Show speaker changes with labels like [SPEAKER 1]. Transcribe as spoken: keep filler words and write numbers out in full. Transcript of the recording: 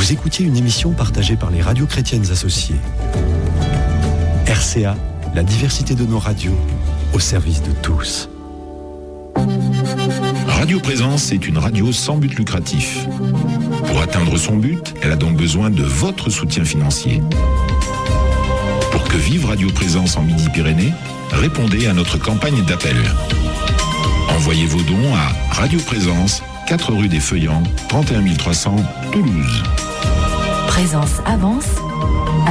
[SPEAKER 1] Vous écoutiez une émission partagée par les radios chrétiennes associées. R C A, la diversité de nos radios, au service de tous.
[SPEAKER 2] Radio Présence est une radio sans but lucratif. Pour atteindre son but, elle a donc besoin de votre soutien financier. Pour que vive Radio Présence en Midi-Pyrénées, répondez à notre campagne d'appel. Envoyez vos dons à Radio Présence, quatre rue des Feuillants, trente et un mille trois cents, Toulouse.
[SPEAKER 3] Présence avance,